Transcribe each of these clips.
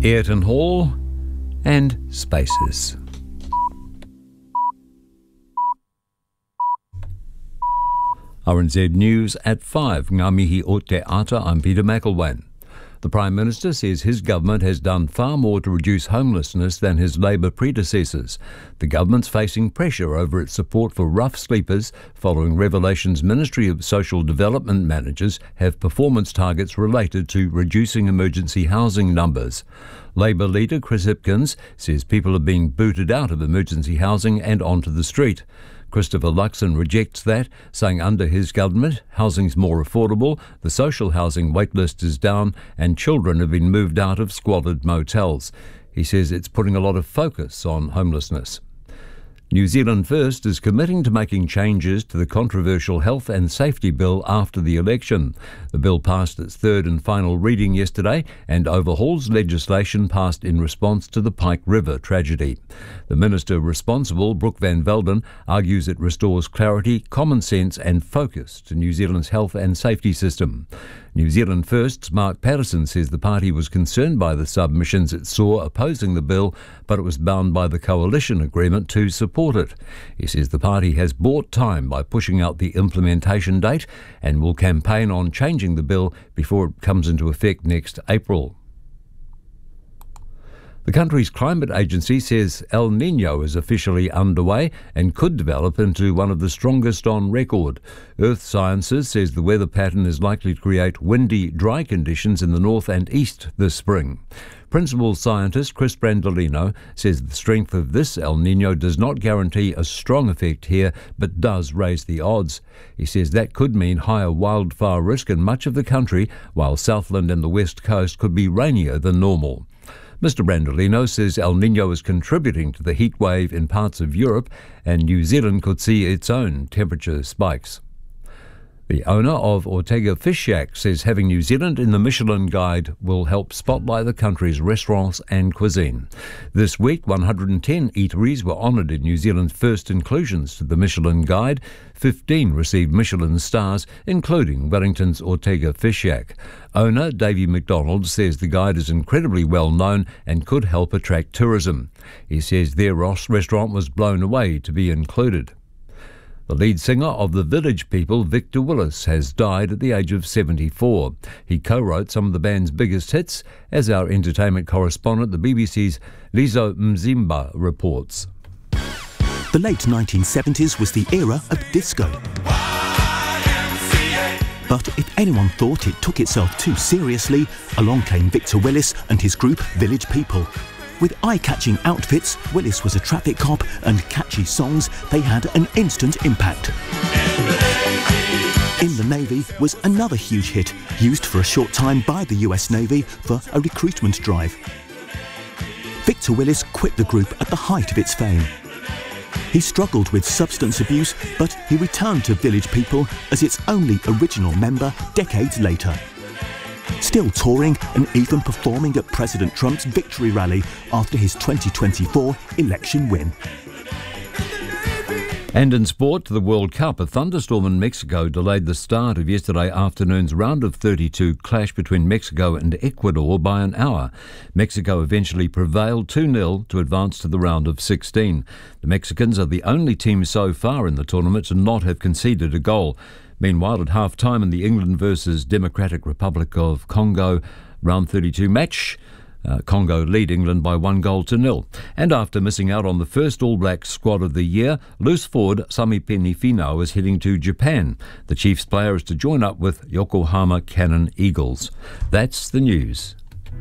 Ayrton Hall and Spaces. RNZ News at 5. Ngā mihi o te ata, I'm Peter McElwain. The Prime Minister says his government has done far more to reduce homelessness than his Labour predecessors. The government's facing pressure over its support for rough sleepers following revelations Ministry of Social Development managers have performance targets related to reducing emergency housing numbers. Labour leader Chris Hipkins says people are being booted out of emergency housing and onto the street. Christopher Luxon rejects that, saying under his government, housing's more affordable, the social housing waitlist is down, and children have been moved out of squalid motels. He says it's putting a lot of focus on homelessness. New Zealand First is committing to making changes to the controversial Health and Safety Bill after the election. The bill passed its third and final reading yesterday and overhauls legislation passed in response to the Pike River tragedy. The minister responsible, Brooke Van Velden, argues it restores clarity, common sense and focus to New Zealand's health and safety system. New Zealand First's Mark Patterson says the party was concerned by the submissions it saw opposing the bill, but it was bound by the coalition agreement to support it. He says the party has bought time by pushing out the implementation date and will campaign on changing the bill before it comes into effect next April. The country's climate agency says El Niño is officially underway and could develop into one of the strongest on record. Earth Sciences says the weather pattern is likely to create windy, dry conditions in the north and east this spring. Principal scientist Chris Brandolino says the strength of this El Niño does not guarantee a strong effect here, but does raise the odds. He says that could mean higher wildfire risk in much of the country, while Southland and the west coast could be rainier than normal. Mr. Brandolino says El Niño is contributing to the heat wave in parts of Europe, and New Zealand could see its own temperature spikes. The owner of Ortega Fish Shack says having New Zealand in the Michelin Guide will help spotlight the country's restaurants and cuisine. This week, 110 eateries were honoured in New Zealand's first inclusions to the Michelin Guide. 15 received Michelin stars, including Wellington's Ortega Fish Shack. Owner Davey McDonald says the guide is incredibly well known and could help attract tourism. He says their restaurant was blown away to be included. The lead singer of The Village People, Victor Willis, has died at the age of 74. He co-wrote some of the band's biggest hits, as our entertainment correspondent, the BBC's Lizo Mzimba, reports. The late 1970s was the era of disco. But if anyone thought it took itself too seriously, along came Victor Willis and his group Village People. With eye-catching outfits, Willis was a traffic cop, and catchy songs, they had an instant impact. In the Navy was another huge hit, used for a short time by the US Navy for a recruitment drive. Victor Willis quit the group at the height of its fame. He struggled with substance abuse, but he returned to Village People as its only original member decades later. Still touring and even performing at President Trump's victory rally after his 2024 election win. And in sport, the World Cup, a thunderstorm in Mexico delayed the start of yesterday afternoon's round of 32 clash between Mexico and Ecuador by an hour. Mexico eventually prevailed 2-0 to advance to the round of 16. The Mexicans are the only team so far in the tournament to not have conceded a goal. Meanwhile, at half-time in the England versus Democratic Republic of Congo round 32 match, Congo lead England by 1-0. And after missing out on the first All Blacks squad of the year, loose forward Sami Penifino is heading to Japan. The Chiefs player is to join up with Yokohama Cannon Eagles. That's the news.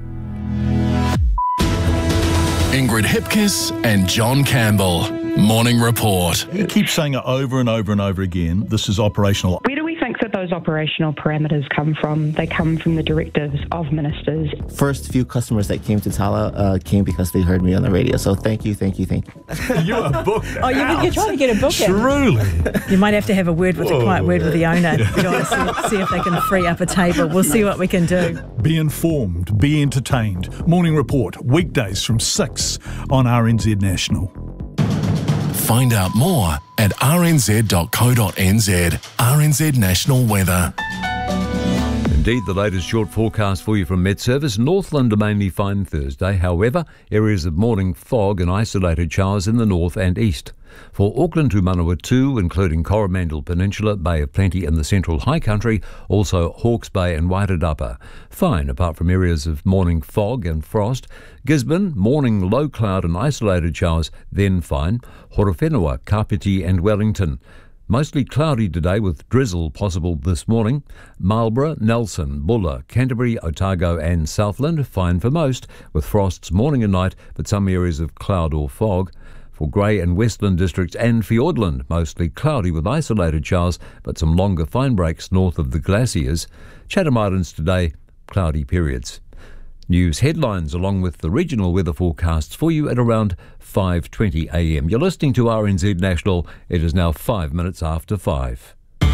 Ingrid Hipkiss and John Campbell. Morning Report. You keep saying it over and over and over again. This is operational. Where do we think that those operational parameters come from? They come from the directives of ministers. First few customers that came to Tala came because they heard me on the radio. So thank you. You are booked. You're trying to get a book in. Truly. You might have to have a quiet word with the owner. We want to see if they can free up a table. We'll see what we can do. Be informed, be entertained. Morning Report, weekdays from 6 on RNZ National. Find out more at rnz.co.nz. RNZ National Weather. Indeed, the latest short forecast for you from Met Service. Northland are mainly fine Thursday. However, areas of morning fog and isolated showers in the north and east. For Auckland to Manawatu, including Coromandel Peninsula, Bay of Plenty in the central high country, also Hawke's Bay and Wairarapa. Fine, apart from areas of morning fog and frost. Gisborne, morning low cloud and isolated showers, then fine. Horowhenua, Kapiti and Wellington. Mostly cloudy today with drizzle possible this morning. Marlborough, Nelson, Bulla, Canterbury, Otago and Southland, fine for most, with frosts morning and night, but some areas of cloud or fog. For Grey and Westland districts and Fiordland, mostly cloudy with isolated showers, but some longer fine breaks north of the glaciers. Chatham Islands today, cloudy periods. News headlines along with the regional weather forecasts for you at around 5:20 a.m. You're listening to RNZ National. It is now 5 minutes after 5.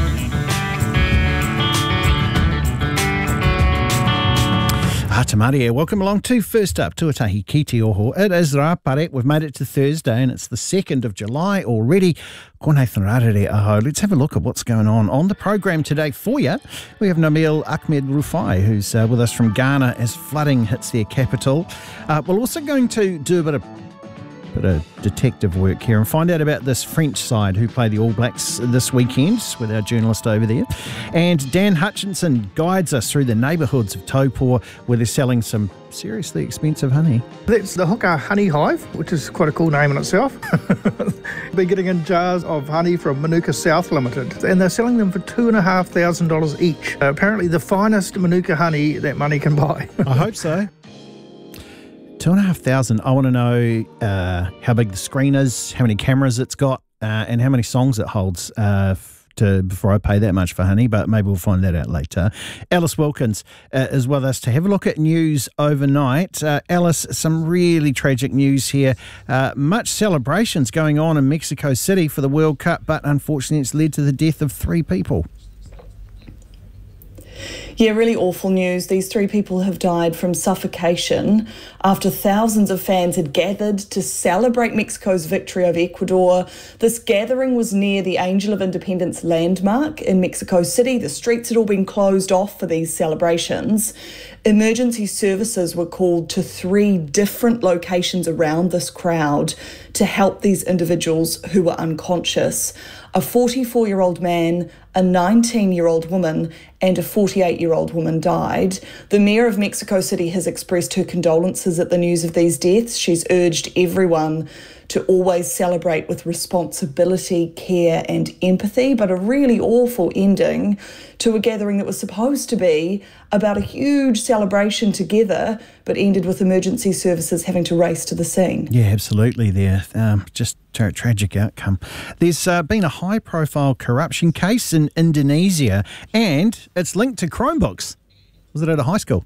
Tamaria, welcome along to First Up, Tuatahi ki te oho. It is Rāpare. We've made it to Thursday and it's the 2nd of July already. Ko Nathan Rārere aho. Let's have a look at what's going on the program today for you. We have Nabil Ahmed Rufai, who's with us from Ghana as flooding hits their capital. We're also going to do a bit of detective work here and find out about this French side who play the All Blacks this weekend with our journalist over there. And Dan Hutchinson guides us through the neighbourhoods of Taupō where they're selling some seriously expensive honey. That's the Huka Honey Hive, which is quite a cool name in itself. They're getting in jars of honey from Manuka South Limited and they're selling them for $2,500 each. Apparently the finest Manuka honey that money can buy. I hope so. 2,500. I want to know how big the screen is, how many cameras it's got, and how many songs it holds before I pay that much for honey, but maybe we'll find that out later. Alice Wilkins is with us to have a look at news overnight. Alice, some really tragic news here. Much celebrations going on in Mexico City for the World Cup, but unfortunately it's led to the death of 3 people. Yeah, really awful news. These 3 people have died from suffocation after thousands of fans had gathered to celebrate Mexico's victory over Ecuador. This gathering was near the Angel of Independence landmark in Mexico City. The streets had all been closed off for these celebrations. Emergency services were called to 3 different locations around this crowd to help these individuals who were unconscious. A 44-year-old man, a 19-year-old woman and a 48-year-old woman died. The mayor of Mexico City has expressed her condolences at the news of these deaths. She's urged everyone to always celebrate with responsibility, care and empathy, but a really awful ending to a gathering that was supposed to be about a huge celebration together, but ended with emergency services having to race to the scene. Yeah, absolutely there. Just a tragic outcome. There's been a high-profile corruption case in Indonesia, and it's linked to Chromebooks. Was it at a high school?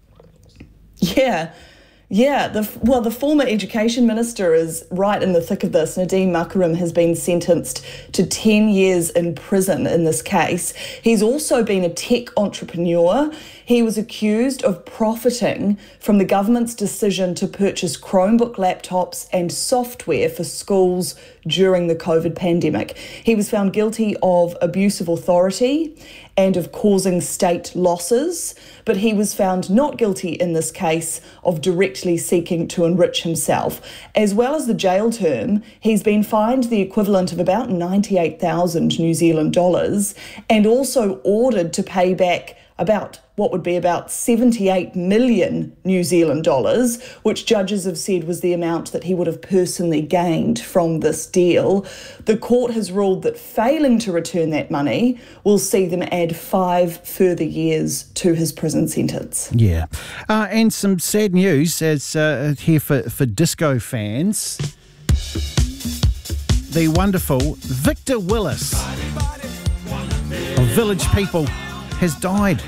Yeah, the former education minister is right in the thick of this. Nadine Makarim has been sentenced to 10 years in prison in this case. He's also been a tech entrepreneur. He was accused of profiting from the government's decision to purchase Chromebook laptops and software for schools during the COVID pandemic. He was found guilty of abuse of authority and of causing state losses, but he was found not guilty in this case of directly seeking to enrich himself. As well as the jail term, he's been fined the equivalent of about 98,000 New Zealand dollars and also ordered to pay back about 78 million New Zealand dollars, which judges have said was the amount that he would have personally gained from this deal. The court has ruled that failing to return that money will see them add 5 further years to his prison sentence. Yeah. And some sad news as here for disco fans. The wonderful Victor Willis of Village People has died.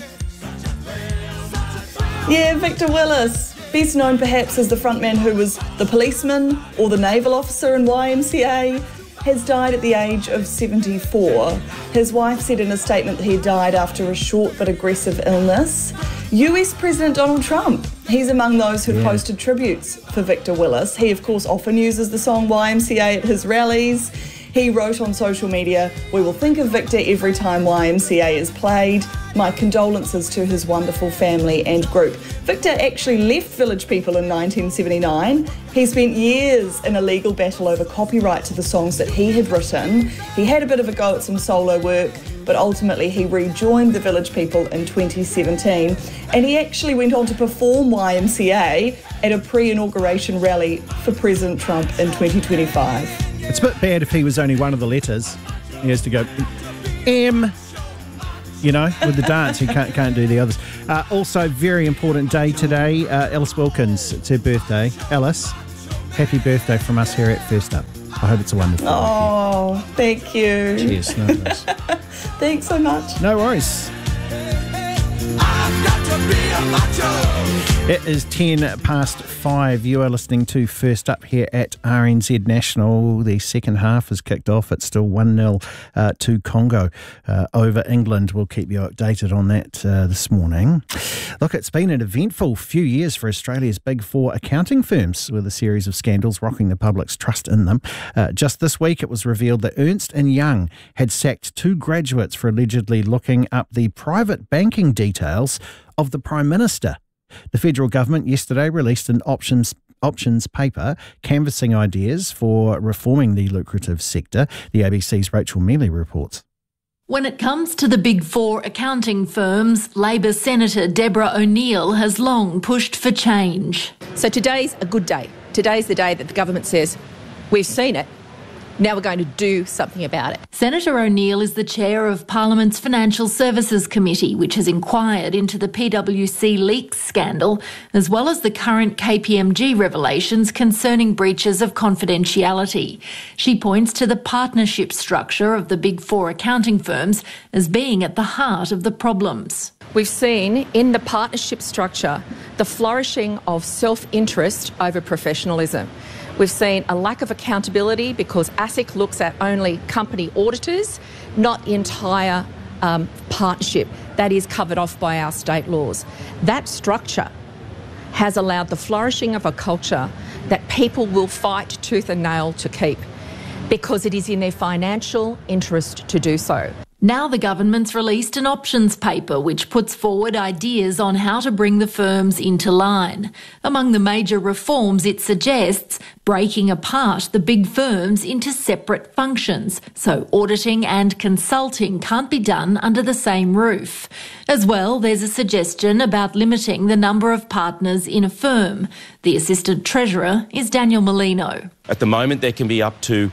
Yeah, Victor Willis, best known perhaps as the frontman who was the policeman or the naval officer in YMCA, has died at the age of 74. His wife said in a statement that he died after a short but aggressive illness. US President Donald Trump, he's among those who posted tributes for Victor Willis. He, of course, often uses the song YMCA at his rallies. He wrote on social media, "We will think of Victor every time YMCA is played. My condolences to his wonderful family and group." Victor actually left Village People in 1979. He spent years in a legal battle over copyright to the songs that he had written. He had a bit of a go at some solo work, but ultimately he rejoined the Village People in 2017, and he actually went on to perform YMCA at a pre-inauguration rally for President Trump in 2025. It's a bit bad if he was only one of the letters. He has to go M, with the dance. He can't do the others. Also, very important day today. Alice Wilkins, it's her birthday. Alice, happy birthday from us here at First Up. I hope it's a wonderful day. Oh, thank you. Cheers. No worries. Thanks so much. No worries. It is 5:10. You are listening to First Up here at RNZ National. The second half has kicked off. It's still 1-0 to Congo over England. We'll keep you updated on that this morning. Look, it's been an eventful few years for Australia's Big Four accounting firms, with a series of scandals rocking the public's trust in them. Just this week, it was revealed that Ernst & Young had sacked 2 graduates for allegedly looking up the private banking details of the Prime Minister. The federal government yesterday released an options paper canvassing ideas for reforming the lucrative sector. The ABC's Rachel Mealy reports. When it comes to the Big Four accounting firms, Labor Senator Deborah O'Neill has long pushed for change. So today's a good day. Today's the day that the government says, we've seen it, now we're going to do something about it. Senator O'Neill is the chair of Parliament's Financial Services Committee, which has inquired into the PwC leaks scandal, as well as the current KPMG revelations concerning breaches of confidentiality. She points to the partnership structure of the Big Four accounting firms as being at the heart of the problems. We've seen in the partnership structure the flourishing of self-interest over professionalism. We've seen a lack of accountability because ASIC looks at only company auditors, not the entire partnership. That is covered off by our state laws. That structure has allowed the flourishing of a culture that people will fight tooth and nail to keep because it is in their financial interest to do so. Now the government's released an options paper which puts forward ideas on how to bring the firms into line. Among the major reforms it suggests breaking apart the big firms into separate functions, so auditing and consulting can't be done under the same roof. As well, there's a suggestion about limiting the number of partners in a firm. The Assistant Treasurer is Daniel Molino. At the moment, there can be up to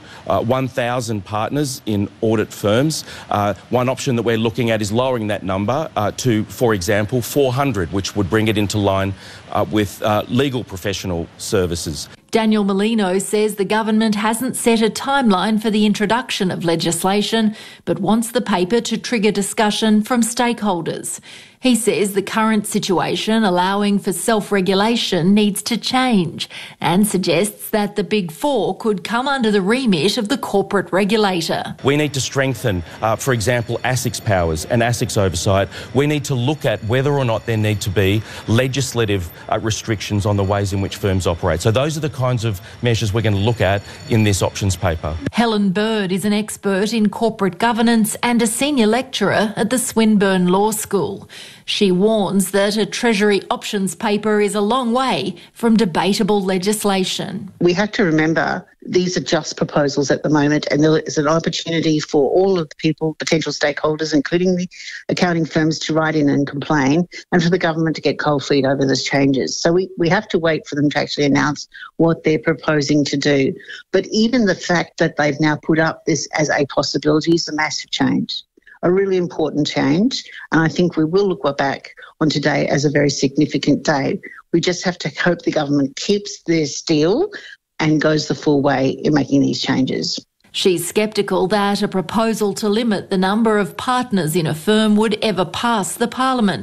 1,000 partners in audit firms. One option that we're looking at is lowering that number to, for example, 400, which would bring it into line with legal professional services. Daniel Molino says the government hasn't set a timeline for the introduction of legislation, but wants the paper to trigger discussion from stakeholders. He says the current situation allowing for self-regulation needs to change and suggests that the Big Four could come under the remit of the corporate regulator. We need to strengthen, for example, ASIC's powers and ASIC's oversight. We need to look at whether or not there need to be legislative restrictions on the ways in which firms operate. So those are the kinds of measures we're going to look at in this options paper. Helen Bird is an expert in corporate governance and a senior lecturer at the Swinburne Law School. She warns that a Treasury options paper is a long way from debatable legislation. We have to remember these are just proposals at the moment, and there is an opportunity for all of the people, potential stakeholders, including the accounting firms, to write in and complain, and for the government to get cold feet over these changes. So we have to wait for them to actually announce what they're proposing to do. But even the fact that they've now put up this as a possibility is a massive change. A really important change, and I think we will look back on today as a very significant day. We just have to hope the government keeps their steel and goes the full way in making these changes. She's sceptical that a proposal to limit the number of partners in a firm would ever pass the Parliament.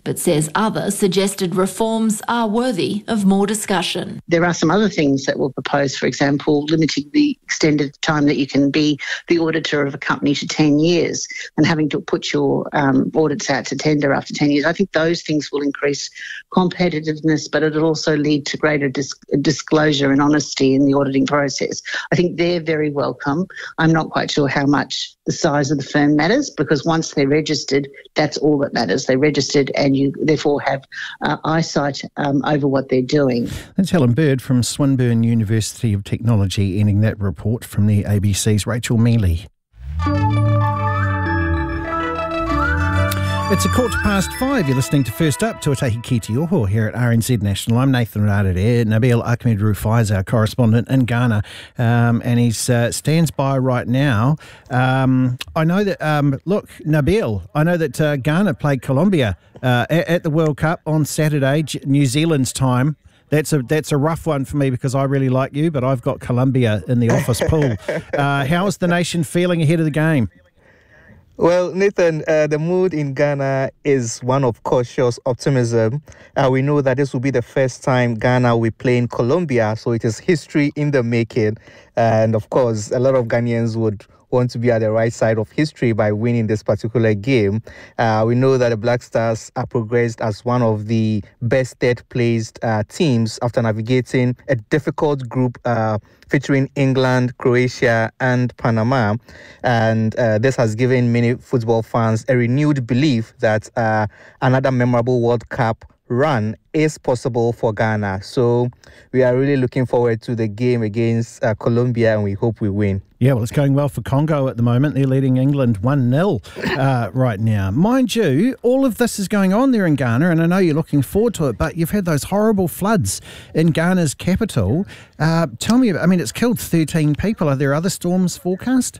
but says other suggested reforms are worthy of more discussion. There are some other things that were proposed, for example, limiting the extended time that you can be the auditor of a company to 10 years and having to put your audits out to tender after 10 years. I think those things will increase competitiveness, but it'll also lead to greater disclosure and honesty in the auditing process. I think they're very welcome. I'm not quite sure how much the size of the firm matters, because once they're registered, that's all that matters. They're registered and you therefore have eyesight over what they're doing. That's Helen Bird from Swinburne University of Technology ending that report from the ABC's Rachel Mealy. It's 5:15. You're listening to First Up, Tuatahi Ki Te Oho here at RNZ National. I'm Nathan Rarere. Nabil Ahmed Rufai is our correspondent in Ghana, and he stands by right now. I know that, Nabil, I know that Ghana played Colombia at the World Cup on Saturday, New Zealand's time. That's a rough one for me because I really like you, but I've got Colombia in the office pool. How is the nation feeling ahead of the game? Well, Nathan, the mood in Ghana is one of cautious optimism. We know that this will be the first time Ghana will be playing Colombia, so it is history in the making. And of course, a lot of Ghanaians would want to be at the right side of history by winning this particular game. We know that the Black Stars are progressed as one of the best third-placed teams after navigating a difficult group featuring England, Croatia, and Panama. And this has given many football fans a renewed belief that another memorable World Cup run is possible for Ghana. So we are really looking forward to the game against Colombia, and we hope we win. Yeah, well, it's going well for Congo at the moment. They're leading England 1-0 right now. Mind you, all of this is going on there in Ghana, and I know you're looking forward to it, but you've had those horrible floods in Ghana's capital. Tell me, it's killed 13 people. Are there other storms forecast?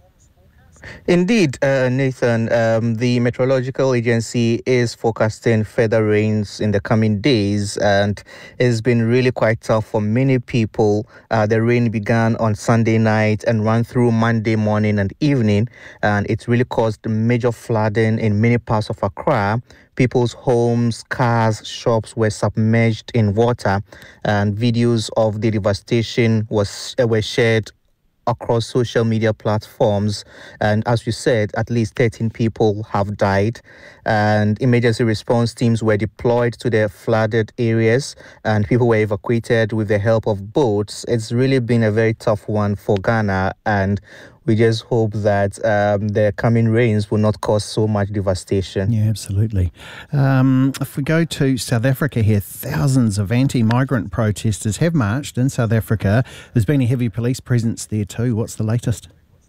Indeed, Nathan, the Meteorological Agency is forecasting further rains in the coming days, and it's been really quite tough for many people. The rain began on Sunday night and ran through Monday morning and evening, and it really caused major flooding in many parts of Accra. People's homes, cars, shops were submerged in water, and videos of the devastation were shared across social media platforms. And as you said, at least 13 people have died, and emergency response teams were deployed to the flooded areas, and people were evacuated with the help of boats. It's really been a very tough one for Ghana, and we just hope that the coming rains will not cause so much devastation. Yeah, absolutely. If we go to South Africa here, thousands of anti-migrant protesters have marched in South Africa. There's been a heavy police presence there too. What's the latest?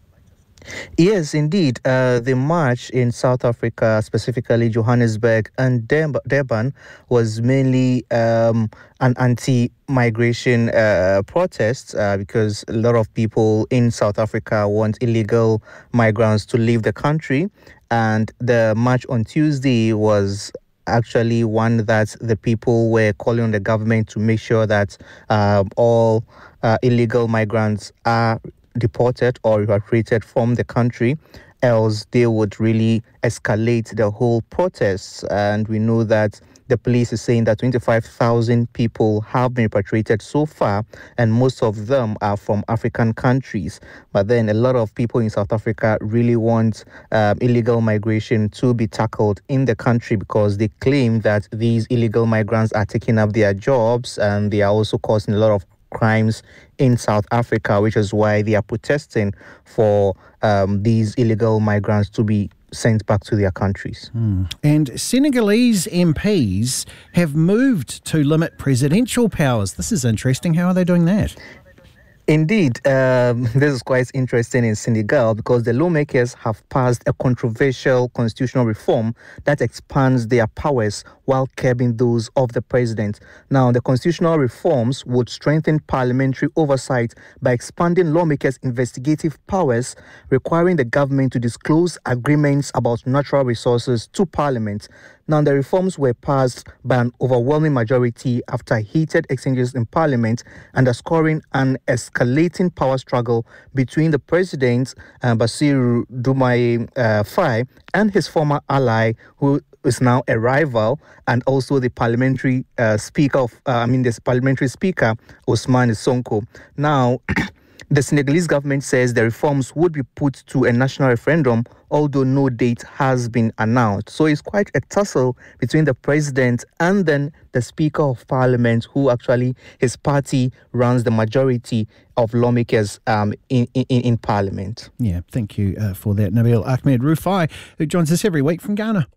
Yes, indeed. The march in South Africa, specifically Johannesburg and Durban, was mainly an anti-migration protest because a lot of people in South Africa want illegal migrants to leave the country. And the march on Tuesday was actually one that the people were calling on the government to make sure that all illegal migrants are deported or repatriated from the country, else they would really escalate the whole protest. And we know that the police is saying that 25,000 people have been repatriated so far, and most of them are from African countries. But then a lot of people in South Africa really want illegal migration to be tackled in the country because they claim that these illegal migrants are taking up their jobs and they are also causing a lot of crimes in South Africa, which is why they are protesting for these illegal migrants to be sent back to their countries. And Senegalese MPs have moved to limit presidential powers. This is interesting. How are they doing that? Indeed, this is quite interesting in Senegal because the lawmakers have passed a controversial constitutional reform that expands their powers while curbing those of the president. Now, the constitutional reforms would strengthen parliamentary oversight by expanding lawmakers' investigative powers, requiring the government to disclose agreements about natural resources to parliament. Now, the reforms were passed by an overwhelming majority after heated exchanges in Parliament, underscoring an escalating power struggle between the president, Bassirou Diomaye Faye, and his former ally, who is now a rival, and also the parliamentary speaker, Ousmane Sonko. Now, the Senegalese government says the reforms would be put to a national referendum, although no date has been announced. So it's quite a tussle between the president and then the Speaker of Parliament, who actually, his party runs the majority of lawmakers in Parliament. Yeah, thank you for that, Nabil Ahmed Rufai, who joins us every week from Ghana.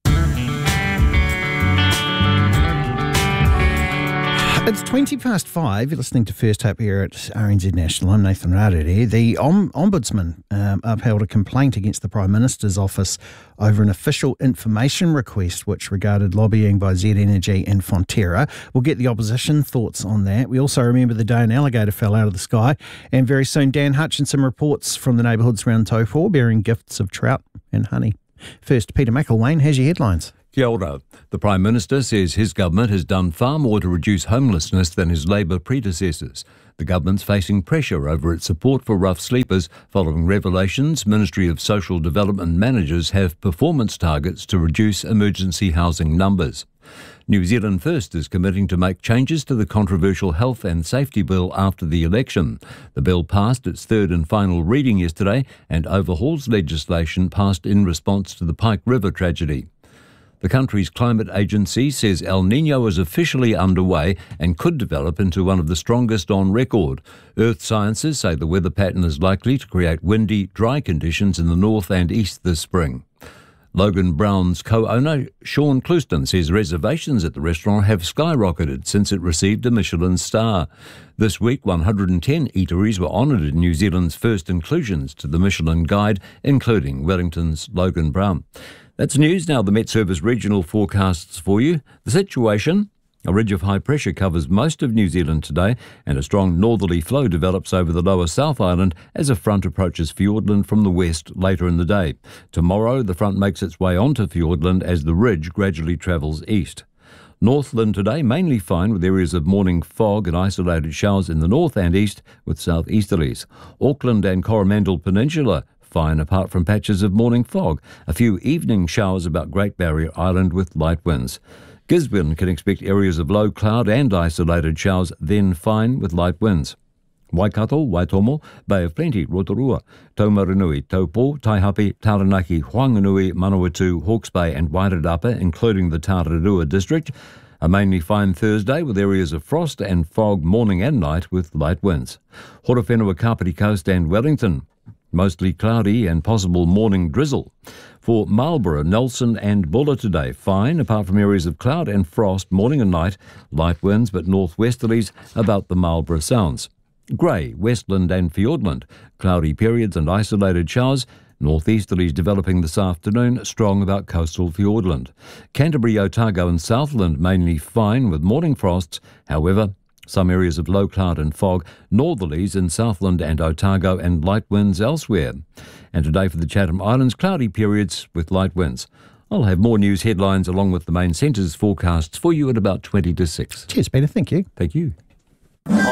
It's 5:20. You're listening to First Up here at RNZ National. I'm Nathan Rarere. The Ombudsman upheld a complaint against the Prime Minister's office over an official information request which regarded lobbying by Z Energy and Fonterra. We'll get the opposition thoughts on that. We also remember the day an alligator fell out of the sky. And very soon, Dan Hutchinson reports from the neighbourhoods around Taupo bearing gifts of trout and honey. First, Peter McElwain has your headlines. Kia ora. The Prime Minister says his government has done far more to reduce homelessness than his Labour predecessors. The government's facing pressure over its support for rough sleepers following revelations Ministry of Social Development managers have performance targets to reduce emergency housing numbers. New Zealand First is committing to make changes to the controversial Health and Safety Bill after the election. The bill passed its third and final reading yesterday and overhauls legislation passed in response to the Pike River tragedy. The country's climate agency says El Niño is officially underway and could develop into one of the strongest on record. Earth Sciences say the weather pattern is likely to create windy, dry conditions in the north and east this spring. Logan Brown's co-owner, Sean Clouston, says reservations at the restaurant have skyrocketed since it received a Michelin star. This week, 110 eateries were honoured in New Zealand's first inclusions to the Michelin Guide, including Wellington's Logan Brown. That's news. Now the Met Service regional forecasts for you. The situation: a ridge of high pressure covers most of New Zealand today and a strong northerly flow develops over the lower South Island as a front approaches Fiordland from the west later in the day. Tomorrow the front makes its way onto Fiordland as the ridge gradually travels east. Northland today mainly fine with areas of morning fog and isolated showers in the north and east with southeasterlies. Auckland and Coromandel Peninsula fine apart from patches of morning fog. A few evening showers about Great Barrier Island with light winds. Gisborne can expect areas of low cloud and isolated showers, then fine with light winds. Waikato, Waitomo, Bay of Plenty, Rotorua, Taumarunui, Taupo, Taihape, Taranaki, Whanganui, Manawatu, Hawke's Bay and Wairarapa, including the Tararua district. A mainly fine Thursday with areas of frost and fog morning and night with light winds. Horowhenua, Kapiti Coast and Wellington, mostly cloudy and possible morning drizzle. For Marlborough, Nelson and Buller today, fine apart from areas of cloud and frost morning and night, light winds but northwesterlies about the Marlborough Sounds. Grey, Westland and Fiordland, cloudy periods and isolated showers, northeasterlies developing this afternoon, strong about coastal Fiordland. Canterbury, Otago and Southland mainly fine with morning frosts, however, some areas of low cloud and fog, northerlies in Southland and Otago and light winds elsewhere. And today for the Chatham Islands, cloudy periods with light winds. I'll have more news headlines along with the main centres forecasts for you at about 20 to 6. Cheers, Peter. Thank you. Thank you.